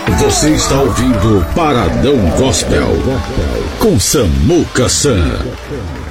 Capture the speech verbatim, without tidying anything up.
Você está ouvindo Paradão Gospel com Samuca Sam.